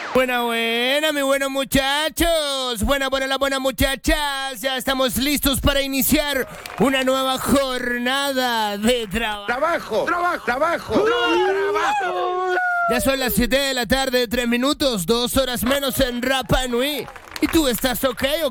Buena, mi buenos muchachos. Buenas muchachas. Ya estamos listos para iniciar una nueva jornada de trabajo. Trabajo. Ya son las 7 de la tarde, 3 minutos, 2 horas menos en Rapa Nui. ¿Y tú estás ok?